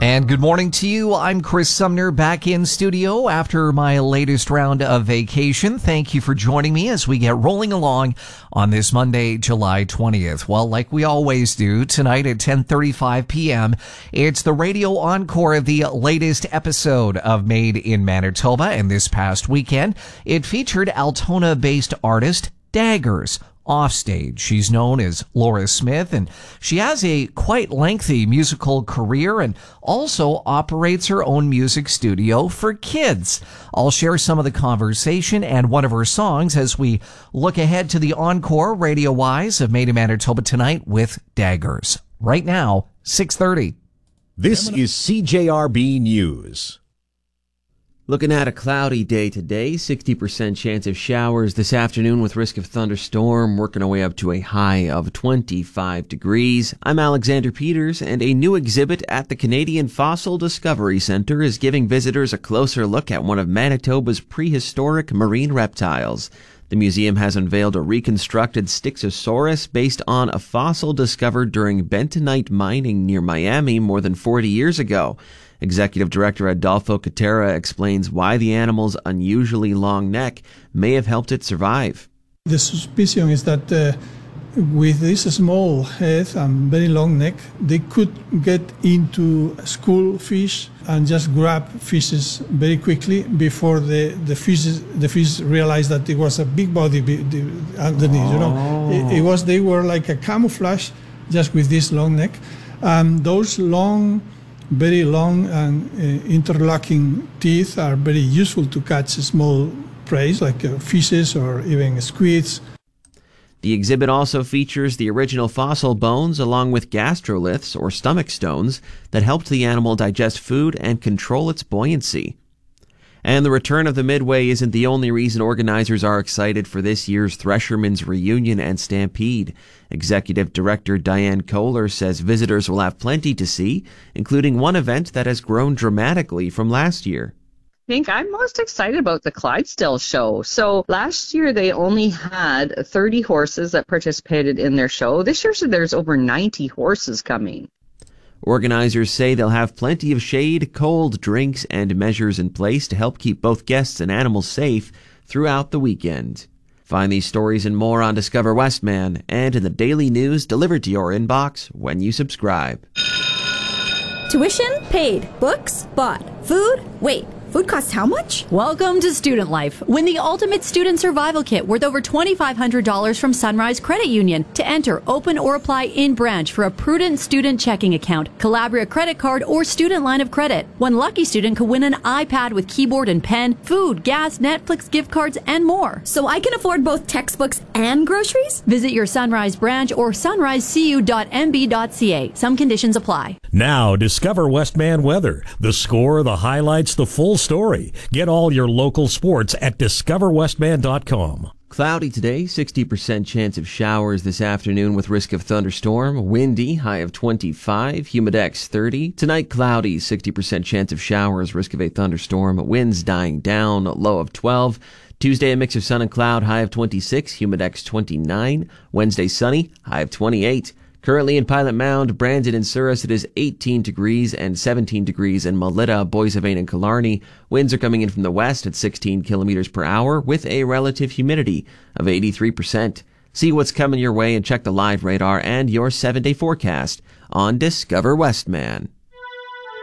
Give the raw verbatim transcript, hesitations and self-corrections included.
And good morning to you. I'm Chris Sumner, back in studio after my latest round of vacation. Thank you for joining me as we get rolling along on this Monday, July twentieth. Well, like we always do, tonight at ten thirty-five p.m., it's the radio encore of the latest episode of Made in Manitoba. And this past weekend, it featured Altona-based artist Daggers offstage. She's known as Laura Smith, and she has a quite lengthy musical career and also operates her own music studio for kids. I'll share some of the conversation and one of her songs as we look ahead to the encore radio-wise of Made in Manitoba tonight with Daggers. Right now, six thirty. This is C J R B News. Looking at a cloudy day today, sixty percent chance of showers this afternoon with risk of thunderstorm, working our way up to a high of twenty-five degrees. I'm Alexander Peters, and a new exhibit at the Canadian Fossil Discovery Centre is giving visitors a closer look at one of Manitoba's prehistoric marine reptiles. The museum has unveiled a reconstructed Styxosaurus based on a fossil discovered during bentonite mining near Miami more than forty years ago. Executive Director Adolfo Catera explains why the animal's unusually long neck may have helped it survive. The suspicion is that uh, with this small head and very long neck, they could get into school fish and just grab fishes very quickly before the, the fishes the fish realized that it was a big body underneath. Oh. You know, it, it was they were like a camouflage just with this long neck. Um, those long Very long and uh, interlocking teeth are very useful to catch small prey like uh, fishes or even squids. The exhibit also features the original fossil bones along with gastroliths or stomach stones that helped the animal digest food and control its buoyancy. And the return of the Midway isn't the only reason organizers are excited for this year's Threshermen's Reunion and Stampede. Executive Director Diane Kohler says visitors will have plenty to see, including one event that has grown dramatically from last year. I think I'm most excited about the Clydesdale show. So last year they only had thirty horses that participated in their show. This year there's over ninety horses coming. Organizers say they'll have plenty of shade, cold drinks, and measures in place to help keep both guests and animals safe throughout the weekend. Find these stories and more on Discover Westman and in the daily news delivered to your inbox when you subscribe. Tuition paid. Books bought. Food? Wait. Food costs how much? Welcome to Student Life. Win the ultimate student survival kit worth over twenty-five hundred dollars from Sunrise Credit Union. To enter, open or apply in branch for a prudent student checking account, Calabria credit card, or student line of credit. One lucky student could win an iPad with keyboard and pen, food, gas, Netflix gift cards, and more. So I can afford both textbooks and groceries? Visit your Sunrise branch or sunrise c u dot m b dot c a. Some conditions apply. Now, discover Westman weather. The score, the highlights, the full story. Get all your local sports at discover westman dot com. Cloudy today, sixty percent chance of showers this afternoon with risk of thunderstorm. Windy, high of twenty-five, humidex thirty. Tonight, cloudy, sixty percent chance of showers, risk of a thunderstorm. Winds dying down, low of twelve. Tuesday, a mix of sun and cloud, high of twenty-six, humidex twenty-nine. Wednesday, sunny, high of twenty-eight. Currently in Pilot Mound, Brandon and Souris, it is eighteen degrees and seventeen degrees in Melita, Boissevain, and Killarney. Winds are coming in from the west at sixteen kilometers per hour with a relative humidity of eighty-three percent. See what's coming your way and check the live radar and your seven-day forecast on Discover Westman.